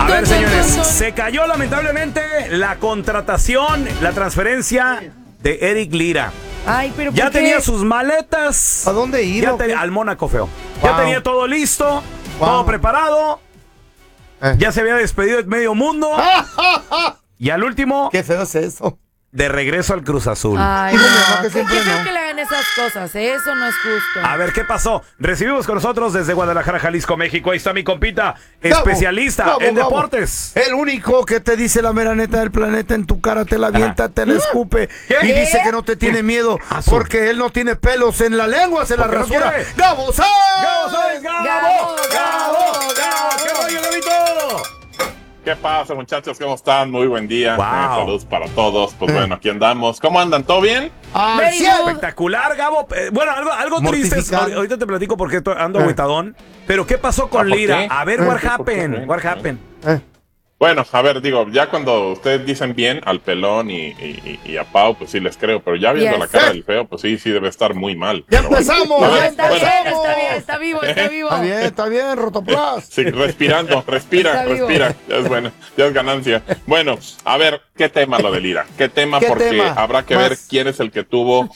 A ver, señores, se cayó lamentablemente la contratación, la transferencia de Eric Lira. Ay, pero ya ¿por qué? tenía sus maletas. ¿A dónde ir? Al Mónaco, feo. Wow. Ya tenía todo listo, todo preparado. Ya se había despedido de medio mundo. Y al último... Qué feo es eso. De regreso al Cruz Azul. Ay, Digo, mi no. mamá que ¿Qué siempre feo no. que le hagan esas cosas? Eso no es justo. A ver, ¿qué pasó? Recibimos con nosotros desde Guadalajara, Jalisco, México. Ahí está mi compita, especialista en deportes. El único que te dice la mera neta del planeta en tu cara, te la avienta, te la escupe. ¿Qué? Y dice que no te tiene miedo porque él no tiene pelos en la lengua, se la rasura. ¡Gabo Sáenz! ¡Gabo Sáenz! ¡Gabo! ¡Qué rollo, Gabito! ¿Qué pasa, muchachos? ¿Cómo están? Muy buen día. Wow. Saludos para todos. Pues bueno, aquí andamos. ¿Cómo andan? ¿Todo bien? Espectacular, Gabo. Bueno, algo triste. Ahorita te platico porque ando agüitadón. Pero ¿qué pasó con Lira? A ver, what happened? Bueno, a ver, digo, ya cuando ustedes dicen bien al Pelón y a Pau, pues sí les creo. Pero ya viendo la cara del feo, pues sí debe estar muy mal. ¡Ya Pero empezamos! bueno. ¡Ya Está bien, empezamos! está vivo. Está bien, Rotoplas. Sí, respirando, respira. Ya es bueno, ya es ganancia. Bueno, a ver, ¿qué tema lo de Lira? ¿Qué tema? Porque tema? habrá que ver quién es el que tuvo...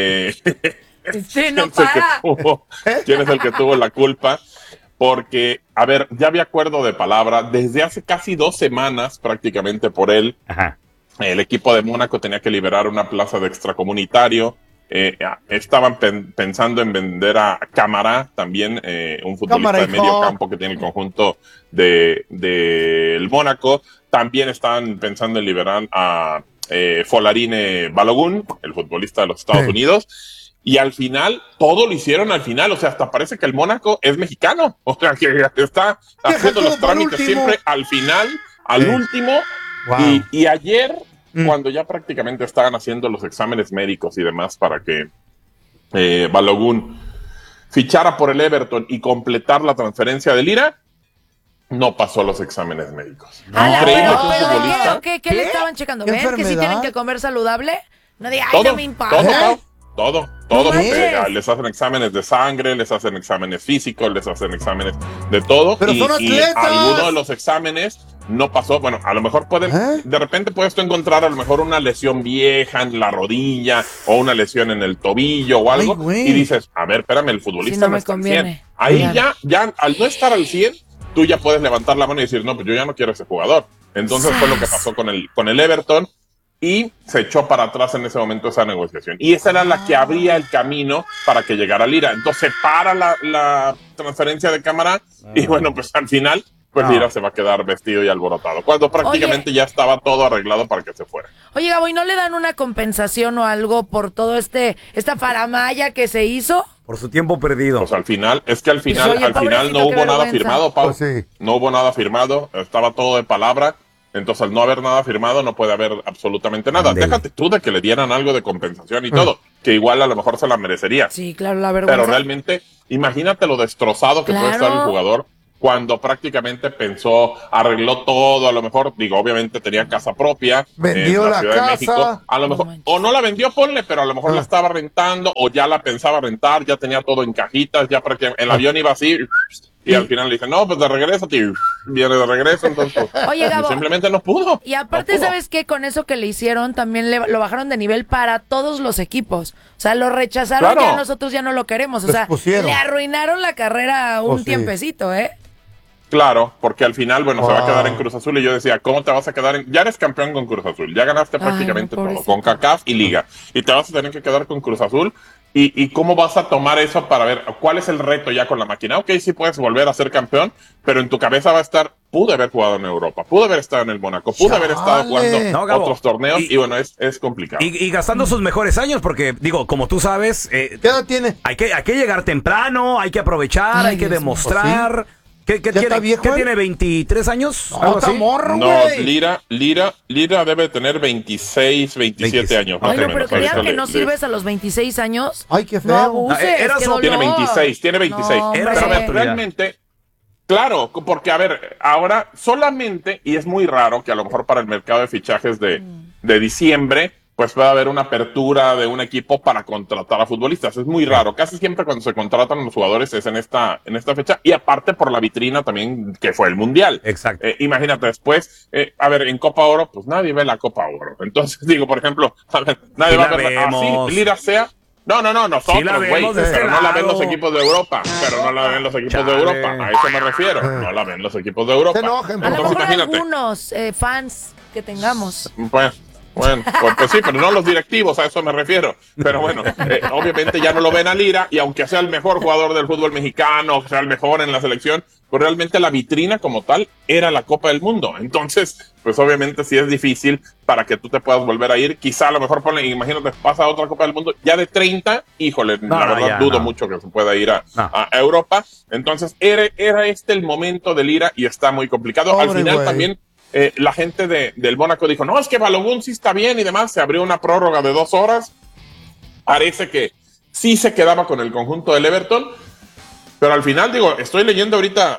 Sí, no para. ¿Quién es el que tuvo la culpa? Porque, a ver, ya había acuerdo de palabra desde hace casi 2 semanas prácticamente por él. Ajá. El equipo de Mónaco tenía que liberar una plaza de extracomunitario. Estaban pensando en vender a Camará, también un futbolista de medio campo que tiene el conjunto del Mónaco. También estaban pensando en liberar a Folarine Balogun, el futbolista de los Estados Unidos. Y al final, todo lo hicieron al final. O sea, hasta parece que el Mónaco es mexicano. O sea, que está haciendo los trámites siempre al final, al último. Wow. Y ayer, cuando ya prácticamente estaban haciendo los exámenes médicos y demás para que Balogun fichara por el Everton y completar la transferencia de Lira, no pasó los exámenes médicos. Pero ¿qué le estaban checando? ¿Ven que sí tienen que comer saludable? No diga, ay, no me importa. Todo, les hacen exámenes de sangre, les hacen exámenes físicos, les hacen exámenes de todo. Pero son atletas. Alguno de los exámenes no pasó. Bueno, a lo mejor de repente puedes tú encontrar a lo mejor una lesión vieja en la rodilla o una lesión en el tobillo o algo. Y dices, a ver, espérame, el futbolista no me está al conviene. 100. Ahí ya, al no estar al 100, tú ya puedes levantar la mano y decir, no, pues yo ya no quiero a ese jugador. Entonces fue lo que pasó con el Everton. Y se echó para atrás en ese momento esa negociación. Y esa era la que abría el camino para que llegara Lira. Entonces para la transferencia de Camará y bueno, pues al final, pues Lira se va a quedar vestido y alborotado. Cuando prácticamente ya estaba todo arreglado para que se fuera. Oye, Gabo, ¿y no le dan una compensación o algo por todo esta faramaya que se hizo? Por su tiempo perdido. Pues al final no hubo nada firmado, Pau. No hubo nada firmado, estaba todo de palabra. Entonces, al no haber nada firmado, no puede haber absolutamente nada. Déjate tú de que le dieran algo de compensación y todo, que igual a lo mejor se la merecería. Sí, claro, la vergüenza. Pero realmente, imagínate lo destrozado que puede estar el jugador cuando prácticamente arregló todo, a lo mejor, obviamente tenía casa propia. Vendió en la Ciudad casa. de México. A lo mejor, o no la vendió, ponle, pero a lo mejor la estaba rentando, o ya la pensaba rentar, ya tenía todo en cajitas, ya prácticamente el avión iba así. Y al final le dicen, no, pues de regreso, tío. Viene de regreso, entonces Oye, Gabo, simplemente no pudo. Y aparte, ¿sabes qué? Con eso que le hicieron, también lo bajaron de nivel para todos los equipos. O sea, lo rechazaron, ya nosotros ya no lo queremos. O sea, le arruinaron la carrera un tiempecito, ¿eh? Claro, porque al final, se va a quedar en Cruz Azul. Y yo decía, ¿cómo te vas a quedar ya eres campeón con Cruz Azul, ya ganaste prácticamente todo, con CACAF y Liga. Y te vas a tener que quedar con Cruz Azul. ¿Y cómo vas a tomar eso para ver cuál es el reto ya con la máquina? Ok, sí puedes volver a ser campeón, pero en tu cabeza va a estar, pude haber jugado en Europa, pude haber estado en el Mónaco, pude haber estado jugando otros torneos y bueno, es complicado. Y gastando sus mejores años, porque como tú sabes, ¿qué edad tiene? Hay que llegar temprano, hay que aprovechar, hay que demostrar. ¿Qué tiene? Viejo, ¿Qué tiene? ¿23 años? No, está morro, güey. Lira debe tener 26, 27 años. Ay, no, pero crean que no sirves a los 26 años. Ay, qué feo. No abuses, tiene 26. No, pero a ver, realmente, claro, porque a ver, ahora solamente, y es muy raro que a lo mejor para el mercado de fichajes de diciembre, pues puede haber una apertura de un equipo para contratar a futbolistas. Es muy raro. Casi siempre cuando se contratan a los jugadores es en esta fecha. Y aparte por la vitrina también, que fue el Mundial. Exacto. Imagínate después, a ver, en Copa Oro, pues nadie ve la Copa Oro. Entonces digo, por ejemplo, a ver, nadie va a ver así, Lira sea. No, nosotros, güey, pero no la ven los equipos de Europa, a eso me refiero, no la ven los equipos de Europa. Entonces, a lo mejor algunos fans que tengamos. Bueno, pues sí, pero no los directivos, a eso me refiero. Pero bueno, obviamente ya no lo ven a Lira, y aunque sea el mejor jugador del fútbol mexicano, sea el mejor en la selección, pues realmente la vitrina como tal era la Copa del Mundo. Entonces, pues obviamente sí es difícil para que tú te puedas volver a ir. Quizá a lo mejor imagínate, pasa otra Copa del Mundo ya de 30, híjole, la verdad dudo mucho que se pueda ir a Europa. Entonces, era este el momento de Lira y está muy complicado. Al final también la gente del Mónaco dijo, no, es que Balogun sí está bien y demás. Se abrió una prórroga de 2 horas. Parece que sí se quedaba con el conjunto del Everton. Pero al final, digo, estoy leyendo ahorita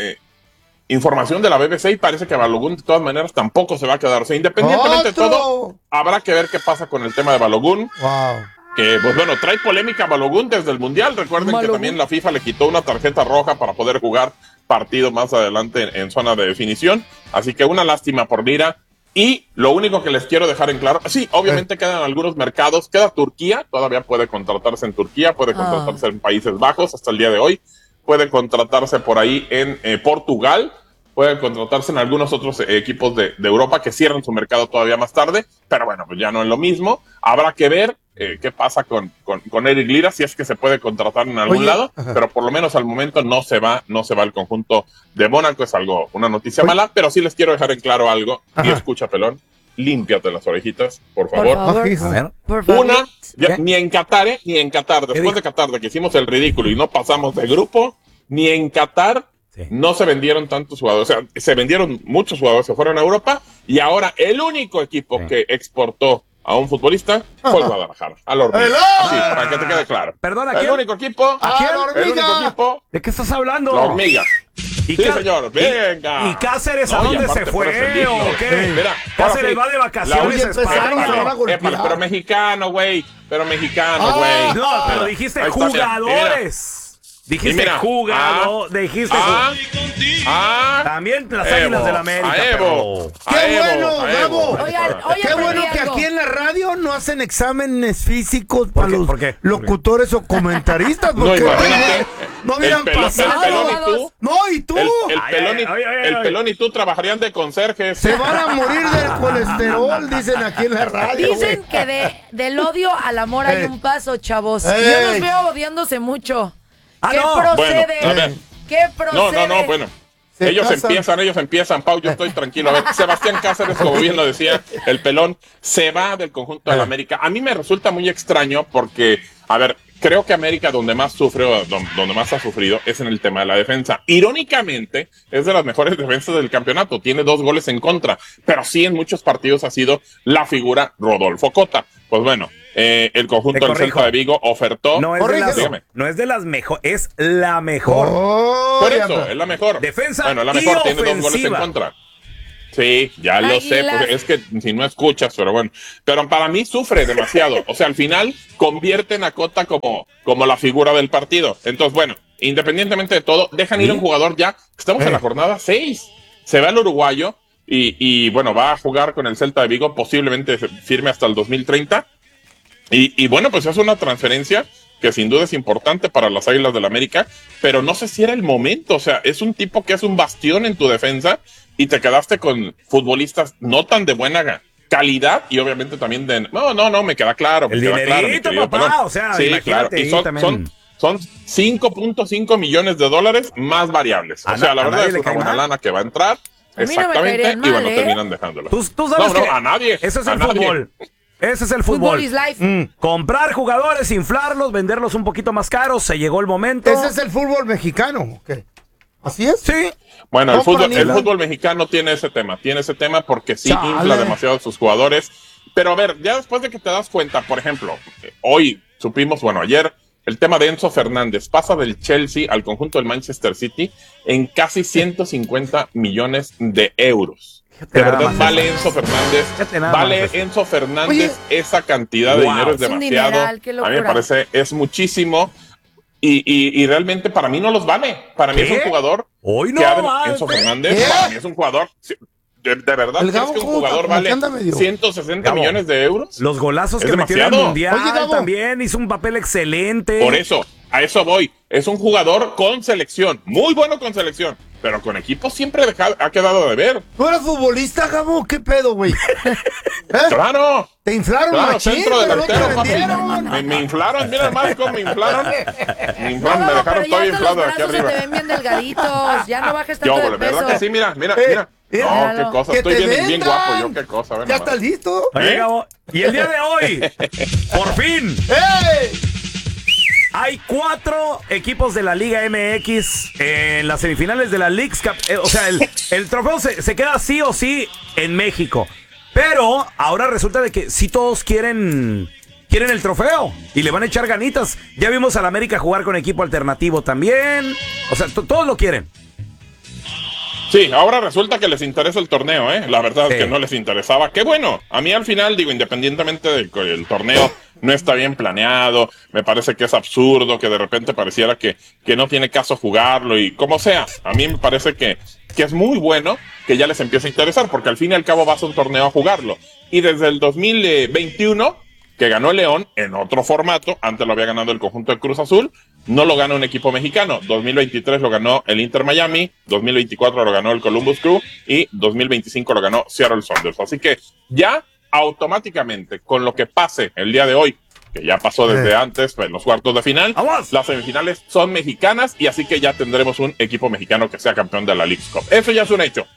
información de la BBC y parece que Balogun de todas maneras tampoco se va a quedar. O sea, independientemente de todo, habrá que ver qué pasa con el tema de Balogun. Que, pues bueno, trae polémica Balogun desde el Mundial. Recuerden que también la FIFA le quitó una tarjeta roja para poder jugar partido más adelante en zona de definición. Así que una lástima por Lira. Y lo único que les quiero dejar en claro, sí, obviamente quedan algunos mercados, queda Turquía, todavía puede contratarse en Turquía, puede contratarse en Países Bajos hasta el día de hoy, puede contratarse por ahí en Portugal, puede contratarse en algunos otros equipos de Europa que cierran su mercado todavía más tarde, pero bueno, pues ya no es lo mismo. Habrá que ver qué pasa con Eric Lira, si es que se puede contratar en algún lado, pero por lo menos al momento no se va el conjunto de Mónaco. Es una noticia mala, pero sí les quiero dejar en claro algo. Y escucha, pelón, límpiate las orejitas, por favor. Por favor. Ni en Qatar, después de Qatar, de que hicimos el ridículo y no pasamos de grupo, ni en Qatar no se vendieron tantos jugadores. O sea, se vendieron muchos jugadores, se fueron a Europa, y ahora el único equipo que exportó a un futbolista fue el Guadalajara, a la hormiga. Así, para que te quede claro. Perdona, el único equipo. El único equipo. ¿De qué estás hablando? La hormiga. Sí, señor, venga. ¿Y Cáceres a dónde se fue o qué? Mira, Cáceres va de vacaciones a España. Pero mexicano, güey. No, pero dijiste jugadores. Dijiste jugador, también las Águilas del América. ¡Qué bueno, Gabo! ¡Qué bueno que aquí en la radio no hacen exámenes físicos para los locutores o comentaristas! Porque no hubieran pasado. ¿Y tú? El pelón y tú trabajarían de conserjes. Se van a morir del colesterol, dicen aquí en la radio. Dicen que del odio al amor hay un paso, chavos. Yo los veo odiándose mucho. ¿Qué procede? Bueno, ¿Qué procede? No, bueno. Ellos empiezan, Pau, yo estoy tranquilo. A ver, Sebastián Cáceres, como bien lo decía el pelón, se va del conjunto de la América. A mí me resulta muy extraño porque, a ver, creo que América donde más sufre o donde más ha sufrido es en el tema de la defensa. Irónicamente, es de las mejores defensas del campeonato. Tiene 2 goles en contra, pero sí en muchos partidos ha sido la figura Rodolfo Cota. Pues bueno, el conjunto del Celta de Vigo ofertó. No es de las mejores, es la mejor. Por eso, es la mejor. Defensa. Bueno, la mejor, tiene 2 goles en contra. Sí, ya lo sé, pues es que si no escuchas, pero bueno. Pero para mí sufre demasiado. O sea, al final convierten a Cota como la figura del partido. Entonces, bueno, independientemente de todo, dejan ir a un jugador ya. Estamos en la jornada 6. Se va el uruguayo y bueno, va a jugar con el Celta de Vigo, posiblemente firme hasta el 2030. Y bueno, pues es una transferencia que sin duda es importante para las Águilas del América, pero no sé si era el momento. O sea, es un tipo que es un bastión en tu defensa y te quedaste con futbolistas no tan de buena calidad y obviamente también de... No, me queda claro. El dinerito, papá, o sea, sí, claro. Y son 5.5 millones de dólares más variables. O sea, la verdad es una buena lana que va a entrar. Exactamente, y bueno, terminan dejándolo. Tú sabes que a nadie. Eso es el fútbol. Ese es el fútbol. Is life. Comprar jugadores, inflarlos, venderlos un poquito más caros. Se llegó el momento. Ese es el fútbol mexicano. ¿Qué? ¿Así es? Sí. Bueno, el fútbol mexicano tiene ese tema porque sí infla demasiado a sus jugadores. Pero a ver, ya después de que te das cuenta, por ejemplo, hoy supimos, ayer, el tema de Enzo Fernández pasa del Chelsea al conjunto del Manchester City en casi 150 millones de euros. De verdad vale Enzo Fernández. Vale Enzo Fernández. Esa cantidad de dinero es demasiado. A mí me parece, es muchísimo. Y realmente para mí no los vale. Para mí es un jugador. Hoy no. Enzo Fernández, para mí es un jugador. De verdad, ¿crees que un jugador vale 160 millones de euros? Los golazos que metió en el Mundial también hizo un papel excelente. Por eso, a eso voy. Es un jugador con selección, muy bueno con selección, pero con equipo siempre ha quedado de ver. ¿Tú eras futbolista, Gabo? ¿Qué pedo, güey? ¡Claro! Te inflaron, machín, centro delantero, papi. Me inflaron, mira, Marco, me inflaron. Me dejaron todo inflado aquí arriba. Se te ven bien delgaditos, ya no bajes tanto de peso. ¿Verdad que sí? Mira. No, qué cosa, estoy bien guapo yo, qué cosa. ¿Ya estás listo? Y el día de hoy, por fin, hay 4 equipos de la Liga MX en las semifinales de la Leagues Cup. O sea, el trofeo se queda sí o sí en México. Pero ahora resulta de que sí todos quieren el trofeo y le van a echar ganitas. Ya vimos al América jugar con equipo alternativo también. O sea, todos lo quieren. Sí, ahora resulta que les interesa el torneo, ¿eh? La verdad es que no les interesaba. Qué bueno. A mí al final, digo, independientemente de que el torneo no está bien planeado, me parece que es absurdo, que de repente pareciera que no tiene caso jugarlo y como sea. A mí me parece que es muy bueno que ya les empiece a interesar, porque al fin y al cabo vas a un torneo a jugarlo. Y desde el 2021, que ganó el León en otro formato, antes lo había ganado el conjunto de Cruz Azul, no lo gana un equipo mexicano. 2023 lo ganó el Inter Miami, 2024 lo ganó el Columbus Crew y 2025 lo ganó Seattle Sounders. Así que ya automáticamente, con lo que pase el día de hoy, que ya pasó desde antes, en los cuartos de final, las semifinales son mexicanas y así que ya tendremos un equipo mexicano que sea campeón de la Leagues Cup. Eso ya es un hecho.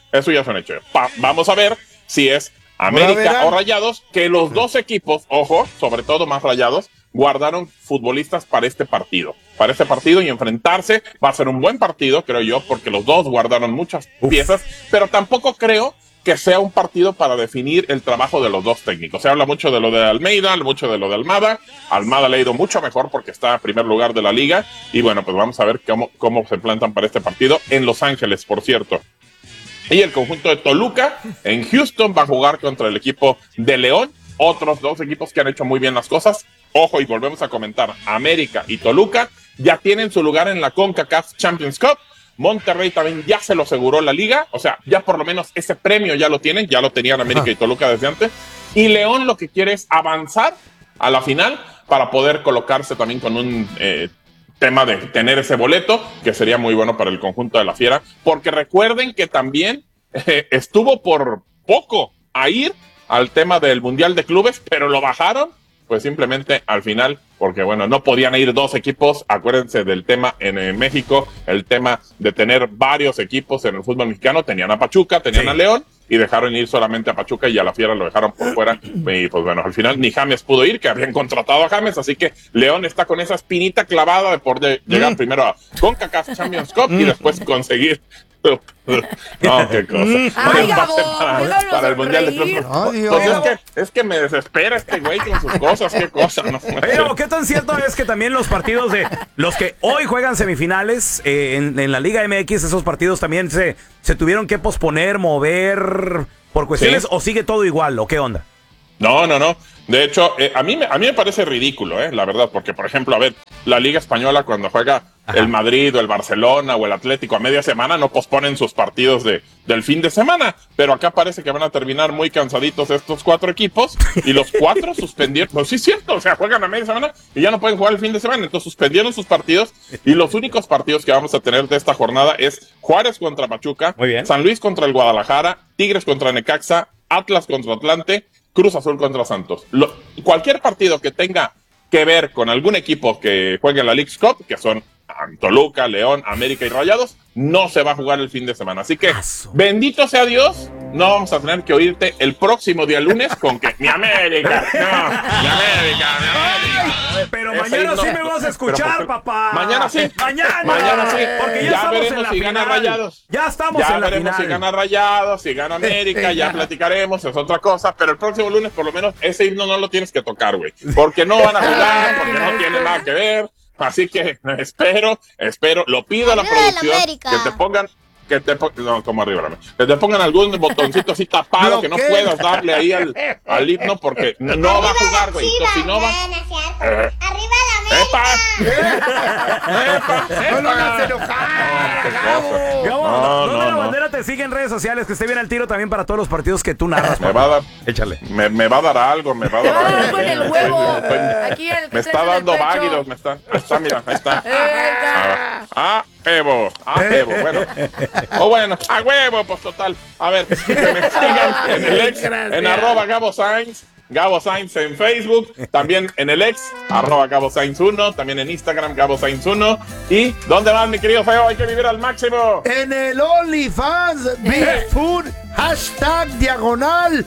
Vamos a ver si es América o Rayados, que los dos equipos, ojo, sobre todo más Rayados, guardaron futbolistas para este partido y enfrentarse. Va a ser un buen partido, creo yo, porque los dos guardaron muchas piezas, pero tampoco creo que sea un partido para definir el trabajo de los dos técnicos. Se habla mucho de lo de Almeida, mucho de lo de Almada. Almada le ha ido mucho mejor porque está en primer lugar de la liga. Y bueno, pues vamos a ver cómo se plantan para este partido en Los Ángeles, por cierto. Y el conjunto de Toluca en Houston va a jugar contra el equipo de León. Otros dos equipos que han hecho muy bien las cosas. Ojo, y volvemos a comentar, América y Toluca ya tienen su lugar en la CONCACAF Champions Cup. Monterrey también ya se lo aseguró la liga, o sea, ya por lo menos ese premio ya lo tienen, ya lo tenían América y Toluca desde antes. Y León lo que quiere es avanzar a la final para poder colocarse también con un tema de tener ese boleto, que sería muy bueno para el conjunto de la Fiera, porque recuerden que también estuvo por poco a ir al tema del Mundial de Clubes, pero lo bajaron, pues simplemente al final, porque bueno, no podían ir dos equipos. Acuérdense del tema en México, el tema de tener varios equipos en el fútbol mexicano. Tenían a Pachuca, tenían a León, y dejaron ir solamente a Pachuca y a la Fiera lo dejaron por fuera. Y pues bueno, al final ni James pudo ir, que habían contratado a James, así que León está con esa espinita clavada de poder llegar primero a CONCACAF Champions Cup y después conseguir. No, qué cosa. Ay, Gabo, para el Mundial de Clubes. Pues es que me desespera este güey con sus cosas, qué cosa. No. Pero qué tan cierto es que también los partidos de los que hoy juegan semifinales en la Liga MX, esos partidos también se tuvieron que posponer, mover por cuestiones, o sigue todo igual, o qué onda? No. De hecho, a mí me parece ridículo, la verdad, porque, por ejemplo, a ver, la Liga Española cuando juega el Madrid o el Barcelona o el Atlético a media semana no posponen sus partidos del fin de semana, pero acá parece que van a terminar muy cansaditos estos 4 equipos y los 4 suspendieron, pues sí es cierto, o sea, juegan a media semana y ya no pueden jugar el fin de semana, entonces suspendieron sus partidos y los únicos partidos que vamos a tener de esta jornada es Juárez contra Pachuca, San Luis contra el Guadalajara, Tigres contra Necaxa, Atlas contra Atlante, Cruz Azul contra Santos. Cualquier partido que tenga que ver con algún equipo que juegue en la Leagues Cup, que son Toluca, León, América y Rayados, no se va a jugar el fin de semana. Así que, bendito sea Dios, no vamos a tener que oírte el próximo día lunes con que mi América, mi América. Pero mañana sí me vas a escuchar, papá. Mañana sí. Mañana sí. Porque ya veremos si gana Rayados. Ya estamos en la final. Ya veremos si gana Rayados, si gana América, ya platicaremos, es otra cosa. Pero el próximo lunes, por lo menos, ese himno no lo tienes que tocar, güey. Porque no van a jugar, porque no tiene nada que ver. Así que espero, lo pido a la producción que te pongan que te pongan algún botoncito así tapado que no puedas darle ahí al himno porque no va a jugar, güey. Si no va. ¡Arriba la América! ¡No lo hagas enojar! Gabo, ¿dónde la bandera te sigue en redes sociales? Que esté bien al tiro también para todos los partidos que tú narras. Me va a dar. Échale. Me va a dar algo, me va a dar algo. Con el huevo. Aquí me está dando váguidos, mira, ahí está. Evo, bueno. Bueno, a huevo, pues total. A ver, que me sigan en el ex, en @GaboSainz. Gabo Sainz en Facebook, también en el ex, @GaboSainz1, también en Instagram, GaboSainz1. ¿Y dónde van, mi querido feo? Hay que vivir al máximo. En el OnlyFans, Big Food, #diagonal.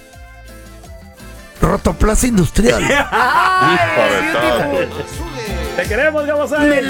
Rotoplas Industrial. Te queremos, Gabo Sainz.